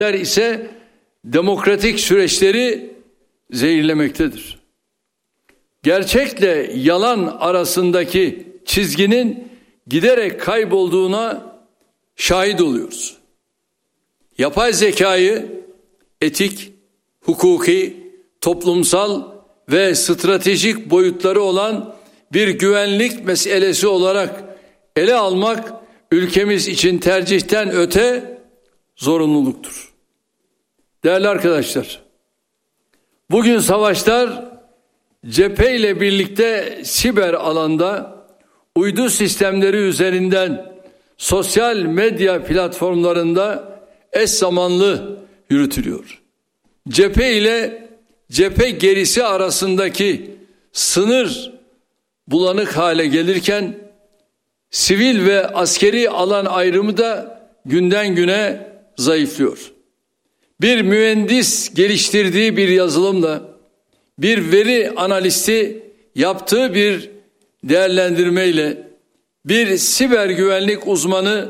ise demokratik süreçleri zehirlemektedir. Gerçekle yalan arasındaki çizginin giderek kaybolduğuna şahit oluyoruz. Yapay zekayı etik, hukuki, toplumsal ve stratejik boyutları olan bir güvenlik meselesi olarak ele almak ülkemiz için tercihten öte zorunluluktur. Değerli arkadaşlar, bugün savaşlar cepheyle birlikte siber alanda uydu sistemleri üzerinden sosyal medya platformlarında eş zamanlı yürütülüyor. Cephe ile cephe gerisi arasındaki sınır bulanık hale gelirken sivil ve askeri alan ayrımı da günden güne zayıflıyor. Bir mühendis geliştirdiği bir yazılımla bir veri analisti yaptığı bir değerlendirmeyle bir siber güvenlik uzmanı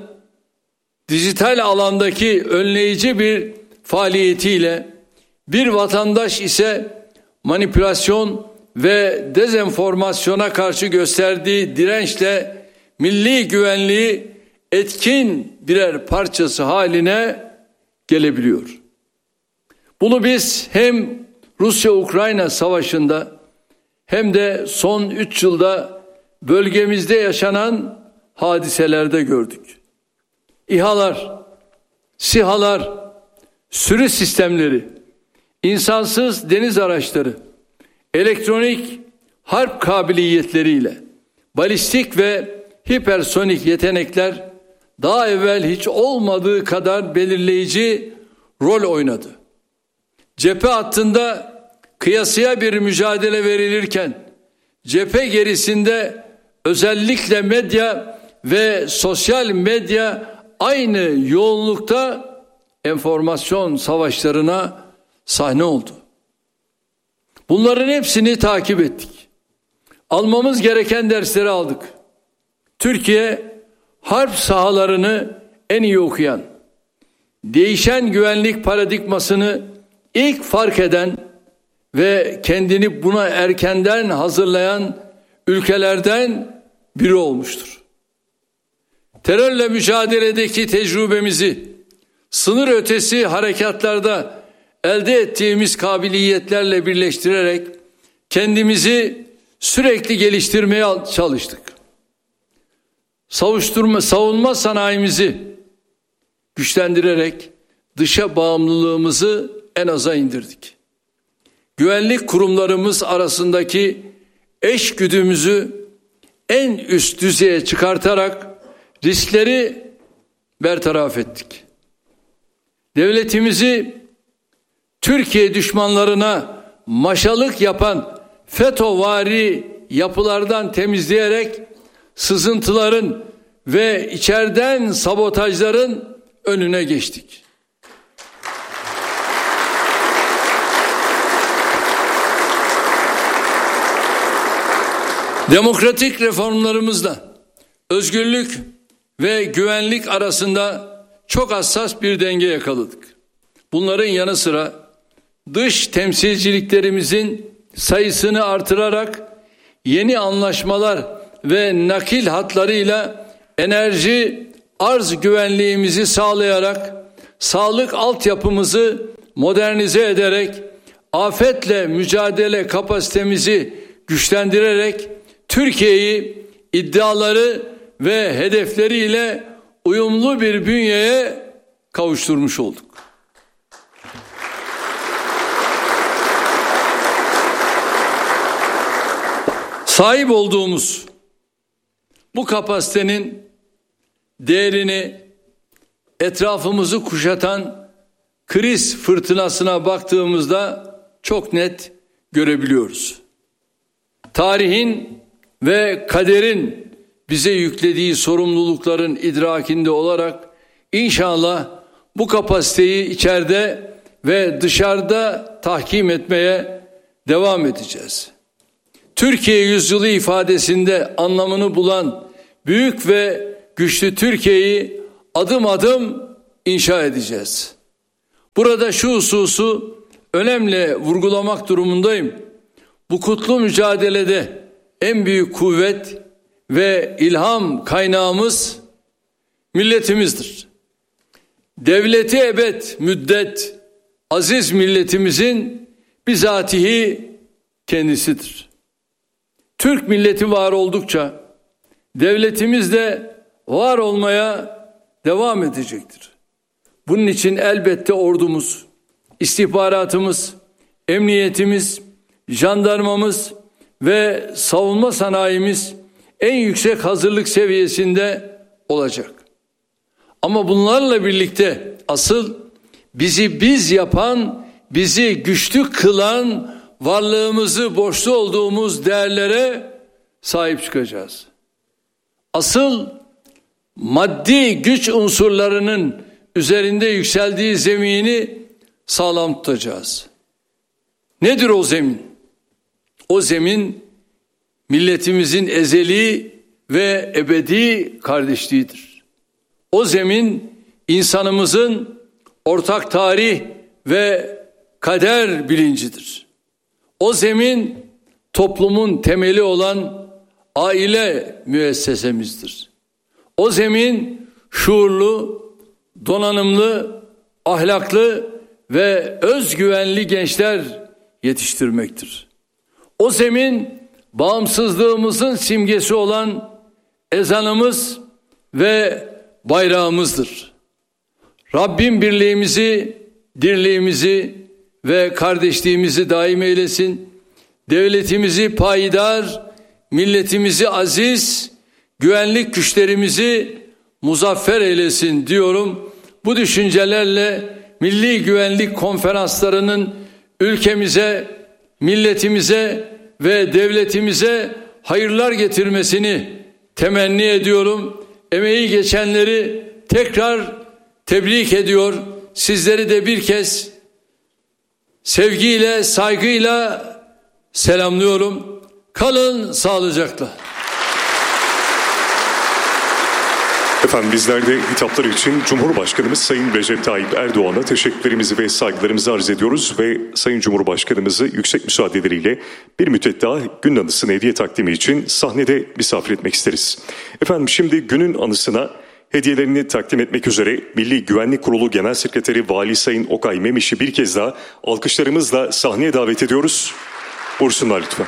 dijital alandaki önleyici bir faaliyetiyle bir vatandaş ise manipülasyon ve dezenformasyona karşı gösterdiği dirençle milli güvenliği etkin birer parçası haline gelebiliyor. Bunu biz hem Rusya-Ukrayna savaşında hem de son 3 yılda bölgemizde yaşanan hadiselerde gördük. İHA'lar, SİHA'lar, sürü sistemleri, insansız deniz araçları, elektronik harp kabiliyetleriyle balistik ve hipersonik yetenekler daha evvel hiç olmadığı kadar belirleyici rol oynadı. Cephe hattında kıyasıya bir mücadele verilirken cephe gerisinde özellikle medya ve sosyal medya aynı yoğunlukta enformasyon savaşlarına sahne oldu. Bunların hepsini takip ettik. Almamız gereken dersleri aldık. Türkiye harp sahalarını en iyi okuyan, değişen güvenlik paradigmasını ilk fark eden ve kendini buna erkenden hazırlayan ülkelerden biri olmuştur. Terörle mücadeledeki tecrübemizi, sınır ötesi harekatlarda elde ettiğimiz kabiliyetlerle birleştirerek kendimizi sürekli geliştirmeye çalıştık. Savunma sanayimizi güçlendirerek dışa bağımlılığımızı en aza indirdik. Güvenlik kurumlarımız arasındaki eşgüdümüzü en üst düzeye çıkartarak riskleri bertaraf ettik. Devletimizi Türkiye düşmanlarına maşalık yapan FETÖ'vari yapılardan temizleyerek sızıntıların ve içeriden sabotajların önüne geçtik. Demokratik reformlarımızla özgürlük ve güvenlik arasında çok hassas bir denge yakaladık. Bunların yanı sıra dış temsilciliklerimizin sayısını artırarak yeni anlaşmalar ve nakil hatlarıyla enerji arz güvenliğimizi sağlayarak sağlık altyapımızı modernize ederek afetle mücadele kapasitemizi güçlendirerek Türkiye'yi iddiaları ve hedefleriyle uyumlu bir bünyeye kavuşturmuş olduk. Sahip olduğumuz bu kapasitenin değerini etrafımızı kuşatan kriz fırtınasına baktığımızda çok net görebiliyoruz. Tarihin ve kaderin bize yüklediği sorumlulukların idrakinde olarak inşallah bu kapasiteyi içeride ve dışarıda tahkim etmeye devam edeceğiz. Türkiye yüzyılı ifadesinde anlamını bulan büyük ve güçlü Türkiye'yi adım adım inşa edeceğiz. Burada şu hususu önemli vurgulamak durumundayım. Bu kutlu mücadelede en büyük kuvvet ve ilham kaynağımız milletimizdir. Devleti ebed müddet aziz milletimizin bizatihi kendisidir. Türk milleti var oldukça devletimiz de var olmaya devam edecektir. Bunun için elbette ordumuz, istihbaratımız, emniyetimiz, jandarmamız ve savunma sanayimiz en yüksek hazırlık seviyesinde olacak. Ama bunlarla birlikte asıl bizi biz yapan, bizi güçlü kılan, varlığımızı borçlu olduğumuz değerlere sahip çıkacağız. Asıl maddi güç unsurlarının üzerinde yükseldiği zemini sağlam tutacağız. Nedir o zemin? O zemin milletimizin ezeli ve ebedi kardeşliğidir. O zemin insanımızın ortak tarih ve kader bilincidir. O zemin toplumun temeli olan aile müessesemizdir. O zemin şuurlu, donanımlı, ahlaklı ve özgüvenli gençler yetiştirmektir. O zemin bağımsızlığımızın simgesi olan ezanımız ve bayrağımızdır. Rabbim birliğimizi, dirliğimizi ve kardeşliğimizi daim eylesin. Devletimizi payidar, milletimizi aziz, güvenlik güçlerimizi muzaffer eylesin diyorum. Bu düşüncelerle Milli Güvenlik Konferanslarının ülkemize, milletimize ve devletimize hayırlar getirmesini temenni ediyorum. Emeği geçenleri tekrar tebrik ediyor. Sizleri de bir kez sevgiyle, saygıyla selamlıyorum. Kalın sağlıcakla. Efendim bizler de hitapları için Cumhurbaşkanımız Sayın Recep Tayyip Erdoğan'a teşekkürlerimizi ve saygılarımızı arz ediyoruz ve Sayın Cumhurbaşkanımızı yüksek müsaadeleriyle bir müddet daha gün anısına hediye takdimi için sahnede misafir etmek isteriz. Efendim şimdi günün anısına hediyelerini takdim etmek üzere Milli Güvenlik Kurulu Genel Sekreteri Vali Sayın Okay Memiş'i bir kez daha alkışlarımızla sahneye davet ediyoruz. Buyursunlar lütfen.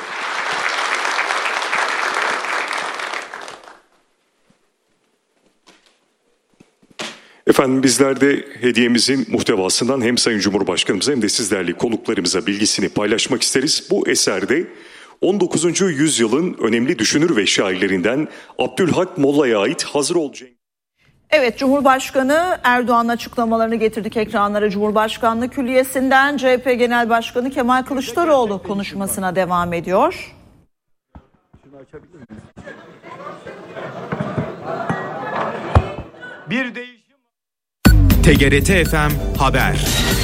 Efendim bizler de hediyemizin muhtevasından hem Sayın Cumhurbaşkanımıza hem de siz değerli konuklarımıza bilgisini paylaşmak isteriz. Bu eserde 19. yüzyılın önemli düşünür ve şairlerinden Abdülhak Molla'ya ait Hazır Ol Cengiz. Evet, Cumhurbaşkanı Erdoğan'ın açıklamalarını getirdik ekranlara. Cumhurbaşkanlığı Külliyesi'nden CHP Genel Başkanı Kemal Kılıçdaroğlu konuşmasına devam ediyor. Bir değişim. TGRT FM Haber.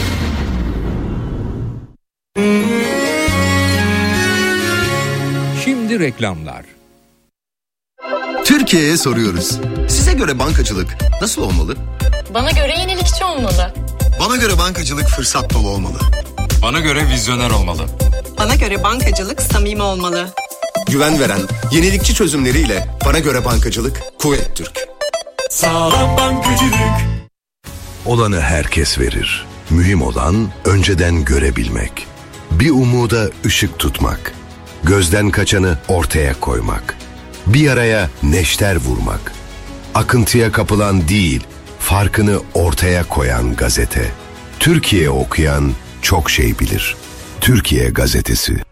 Şimdi reklamlar. Türkiye'ye soruyoruz. Size göre bankacılık nasıl olmalı? Bana göre yenilikçi olmalı. Bana göre bankacılık fırsat dolu olmalı. Bana göre vizyoner olmalı. Bana göre bankacılık samimi olmalı. Güven veren, yenilikçi çözümleriyle bana göre bankacılık Kuvvet Türk. Sağlam bankacılık. Olanı herkes verir. Mühim olan önceden görebilmek. Bir umuda ışık tutmak. Gözden kaçanı ortaya koymak. Bir yaraya neşter vurmak. Akıntıya kapılan değil, farkını ortaya koyan gazete. Türkiye okuyan çok şey bilir. Türkiye Gazetesi.